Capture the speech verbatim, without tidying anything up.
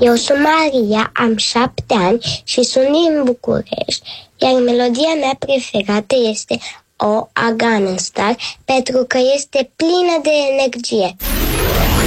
Eu sunt Maria, am șapte ani și sunt din București, iar melodia mea preferată este O a Gangnam Style pentru că este plină de energie.